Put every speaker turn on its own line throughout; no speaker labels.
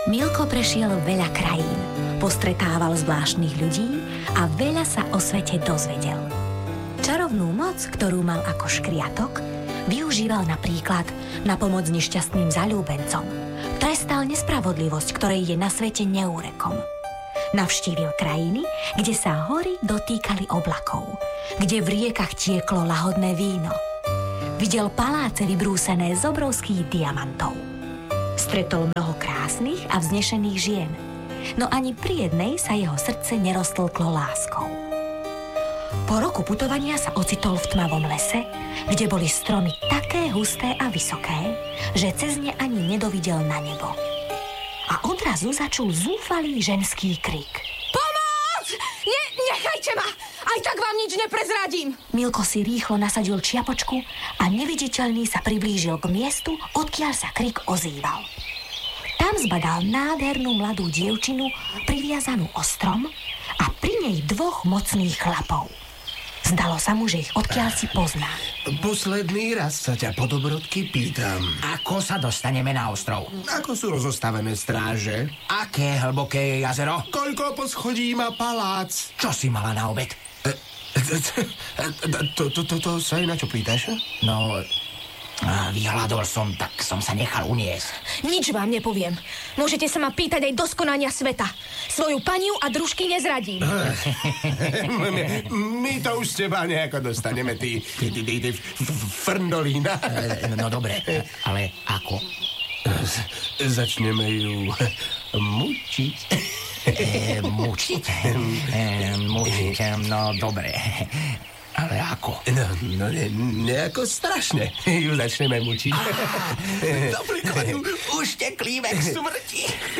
Milko prešiel veľa krajín, postretával zvláštnych ľudí a veľa sa o svete dozvedel. Čarovnú moc, ktorú mal ako škriatok, využíval napríklad na pomoc nešťastným zaľúbencom. Trestal nespravodlivosť, ktorej je na svete neúrekom. Navštívil krajiny, kde sa hory dotýkali oblakov, kde v riekach tieklo lahodné víno. Videl paláce vybrúsené z obrovských diamantov. Stretol mnoho krásnych a vznešených žien, no ani pri jednej sa jeho srdce neroztlklo láskou. Po roku putovania sa ocitol v tmavom lese, kde boli stromy také husté a vysoké, že cez ne ani nedovidel na nebo. A odrazu začul zúfalý ženský krik.
Pomoc! Nechajte ma! Aj tak vám nič neprezradím!
Milko si rýchlo nasadil čiapočku a neviditeľný sa priblížil k miestu, odkiaľ sa krik ozýval. Tam zbadal nádhernú mladú dievčinu priviazanú o strom a pri nej dvoch mocných chlapov. Zdalo sa mu, že ich odkiaľ si pozná.
Posledný raz sa ťa po dobrodky pýtam.
Ako sa dostaneme na ostrov?
Ako sú rozostavené stráže?
Aké hlboké je jazero?
Koľko poschodí má palác?
Čo si mala na obed?
To sa aj na čo pýtaš?
No, vyhľadol som, tak som sa nechal uniesť.
Nič vám nepoviem. Môžete sa ma pýtať aj do skonania sveta. Svoju paniu a družky nezradím.
My to už z teba nejako dostaneme, ty frndolína.
No dobre, ale ako?
Začneme ju mučiť.
Mučiť, no dobre. Ale ako?
No nejako strašne. Ju začneme mučiť.
Napríklad ju ušteklíme k smrti.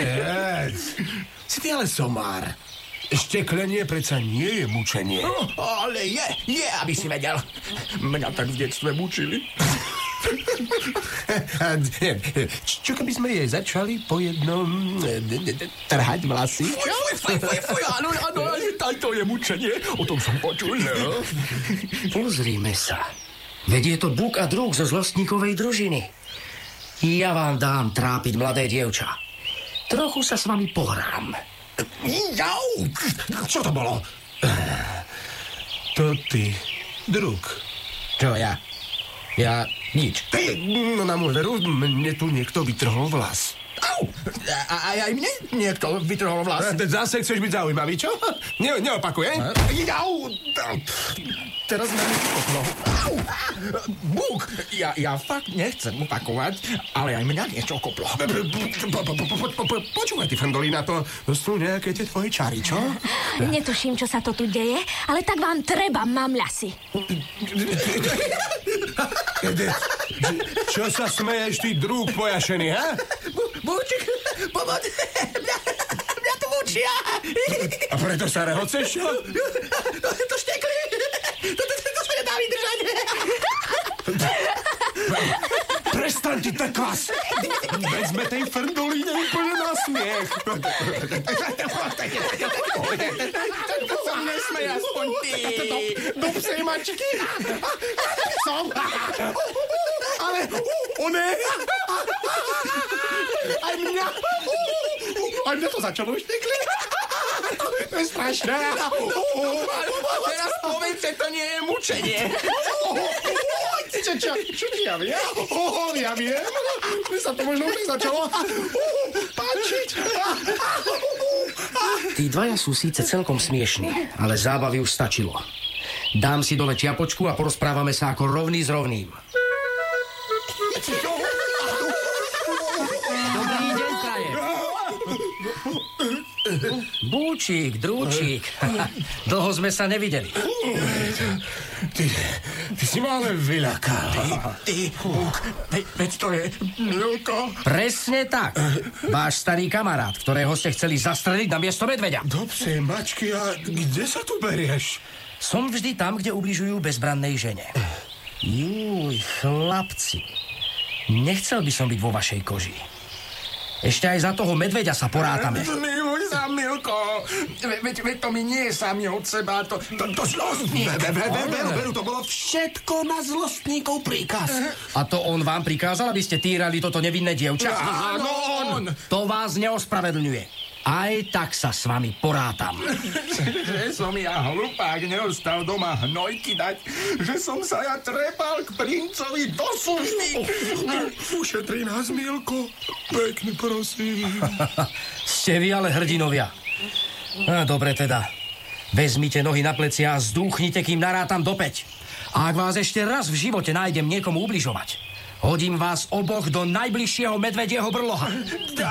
Si ty ale somár. Šteklenie predsa nie je mučenie.
Ale je, aby si vedel. Mňa tak v detstve mučili.
Čo keby sme jej začali po jednom trhať vlasy?
Fuj, áno, to je mučenie. O tom som počul. No.
Pozrime sa. Veď je to Buk a druh zo zlostníkovej družiny. Ja vám dám trápiť mladé dievča. Trochu sa s vami pohrám.
Jau!
Čo to bolo? To ty, druh.
Čo ja? Ja nič.
No na môj veru, mne tu niekto vytrhol vlas.
Au! A aj mne niekto vytrhol vlas.
Zase chceš byť zaujímavý, čo? Neopakuj,
Jau! Teraz ma nekoplo. Au! Buk! Ja fakt nechcem opakovať, ale aj mňa niečo koplo.
Počúvaj, ty frndolína, to sú nejaké tie tvoje čary, čo?
Netuším, čo sa to tu deje, ale tak vám treba, mamľasi.
Čo sa smeješ, ty druh pojašený, ha?
Búčik, pomoc! Mňa tu mučia!
A preto sa rehoceš, čo?
To štekli! To sa nedá vydržať!
Prestaň, ty teklas! Veď sme tej frndolíne úplne na smiech.
To sa nesmej aspoň ty!
Do psej mačky! Som! Ale one! Aj mňa! Aj mňa to začalo štekli! To je strašné!
Teraz povedz, že to nie je mučenie!
Čo ti ja viem? Ja viem! Mne sa to možno už začalo páčiť!
Tí dvaja sú síce celkom smiešní, ale zábavy už stačilo. Dám si dole čiapočku a porozprávame sa ako rovný s rovným. Dobrý deň, praje. Búčik, drúčik. Dlho sme sa nevideli.
Ty si ma ale vyľakal.
Ty, Buk, veď to je Milko.
Presne tak. Váš starý kamarát, ktorého ste chceli zastreliť na miesto medveďa.
Do psej mačky, a kde sa tu berieš?
Som vždy tam, kde ubližujú bezbrannej žene. Júj, chlapci. Nechcel by som byť vo vašej koži. Ešte aj za toho medveďa sa porátame.
Zmiluj sa, Milko. Veď to mi nie je sami od seba, to zlostník.
Veru, to bolo všetko na zlostníkov príkaz.
A to on vám prikázal, aby ste týrali toto nevinné dievča?
Áno, on.
To vás neospravedlňuje. Aj tak sa s vami porátam.
Že som ja hlupák neostal doma hnojky dať, že som sa ja trepal k princovi do služby.
Ušetri nás, Milko. Pekne prosím.
Ste vy ale hrdinovia. Dobre teda. Vezmite nohy na plecia a zdúchnite, kým narátam do 5. A ak vás ešte raz v živote nájdem niekomu ubližovať, hodím vás oboch do najbližšieho medvedieho brloha.